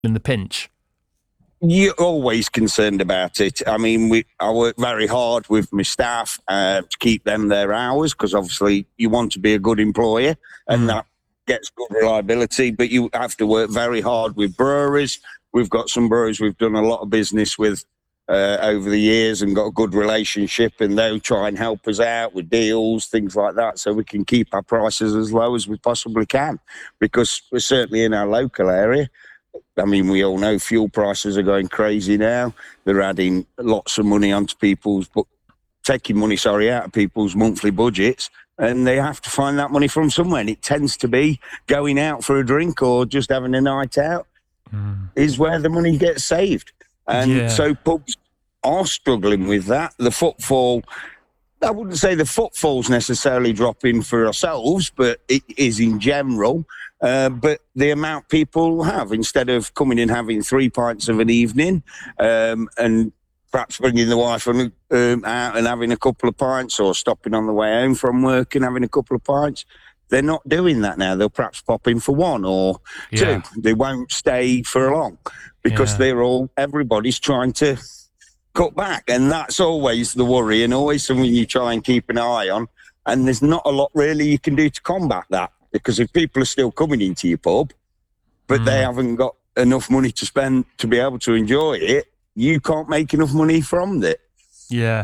in the pinch? You're always concerned about it. I mean, I work very hard with my staff to keep them their hours, because obviously you want to be a good employer, and that gets good reliability. But you have to work very hard with breweries. We've got some breweries we've done a lot of business with over the years and got a good relationship, and they'll try and help us out with deals, things like that, so we can keep our prices as low as we possibly can, because we're certainly in our local area. I mean, we all know fuel prices are going crazy now. They're adding lots of money onto taking money out of people's monthly budgets, and they have to find that money from somewhere. And it tends to be going out for a drink or just having a night out is where the money gets saved. And so pubs are struggling with that. The footfall, I wouldn't say the footfall's necessarily dropping for ourselves, but it is in general. But the amount people have, instead of coming and having 3 pints of an evening and perhaps bringing the wife out and having a couple of pints, or stopping on the way home from work and having a couple of pints, they're not doing that now. They'll perhaps pop in for 1 or 2. They won't stay for long because everybody's trying to cut back. And that's always the worry, and always something you try and keep an eye on. And there's not a lot really you can do to combat that. Because if people are still coming into your pub, but they haven't got enough money to spend to be able to enjoy it, you can't make enough money from it. Yeah.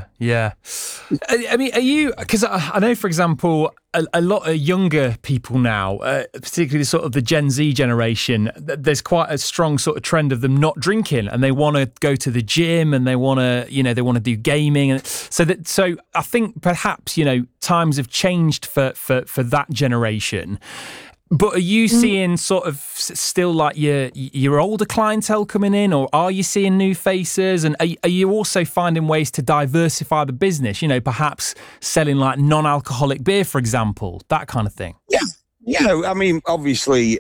I mean, are you, because I know, for example, a lot of younger people now, particularly sort of the Gen Z generation, there's quite a strong sort of trend of them not drinking, and they want to go to the gym, and they want to do gaming, and so I think perhaps times have changed for that generation. But are you seeing sort of still like your older clientele coming in, or are you seeing new faces? And are you also finding ways to diversify the business? Perhaps selling like non-alcoholic beer, for example, that kind of thing. Yeah. I mean, obviously,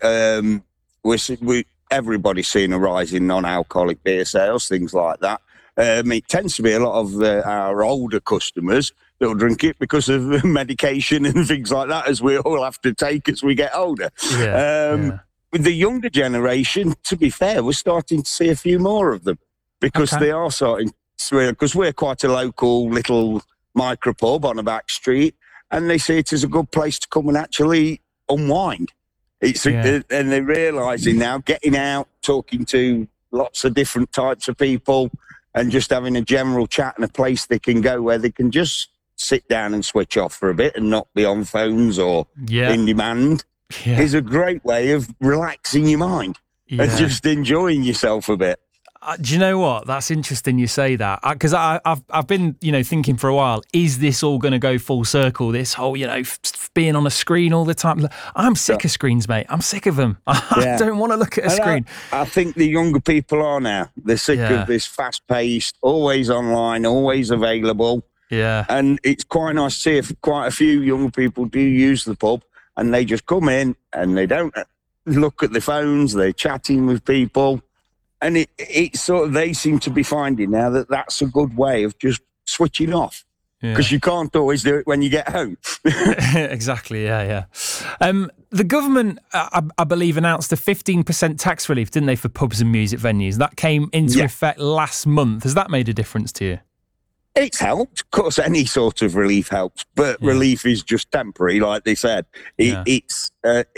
everybody's seeing a rise in non-alcoholic beer sales, things like that. It tends to be a lot of our older customers that'll drink it because of medication and things like that, as we all have to take as we get older. With the younger generation, to be fair, we're starting to see a few more of them, because they are starting to, because we're quite a local little micro pub on a back street, and they see it as a good place to come and actually unwind. And they're realising now, getting out, talking to lots of different types of people, and just having a general chat and a place they can go where they can just sit down and switch off for a bit and not be on phones or in demand is a great way of relaxing your mind and just enjoying yourself a bit. Do you know what? That's interesting you say that, because I've been thinking for a while, is this all going to go full circle? This whole being on a screen all the time. I'm sick of screens, mate. I'm sick of them. I don't want to look at a screen. I think the younger people are now. They're sick of this fast-paced, always online, always available. Yeah. And it's quite nice to see if quite a few young people do use the pub, and they just come in and they don't look at their phones. They're chatting with people. And it's sort of, they seem to be finding now that that's a good way of just switching off, because you can't always do it when you get home. Exactly, yeah. The government, I believe, announced a 15% tax relief, didn't they, for pubs and music venues? That came into effect last month. Has that made a difference to you? It's helped. Of course, any sort of relief helps, but relief is just temporary, like they said. It's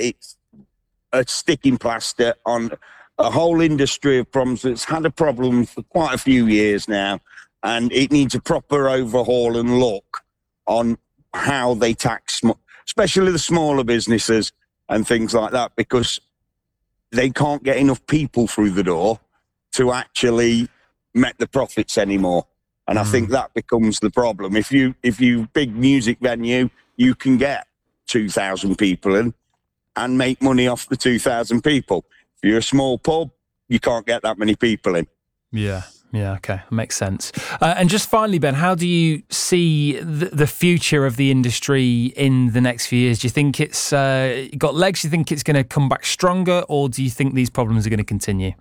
a sticking plaster on a whole industry of problems that's had a problem for quite a few years now, and it needs a proper overhaul and look on how they tax, especially the smaller businesses and things like that, because they can't get enough people through the door to actually make the profits anymore. And I think that becomes the problem. If you big music venue, you can get 2,000 people in and make money off the 2,000 people. If you're a small pub, you can't get that many people in. Yeah, okay, makes sense. And just finally, Ben, how do you see the future of the industry in the next few years? Do you think it's got legs? Do you think it's going to come back stronger, or do you think these problems are going to continue?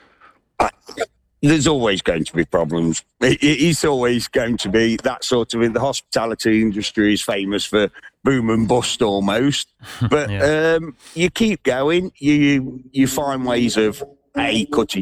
There's always going to be problems. It's always going to be that sort of. The hospitality industry is famous for boom and bust almost, but you keep going. You find ways of cut it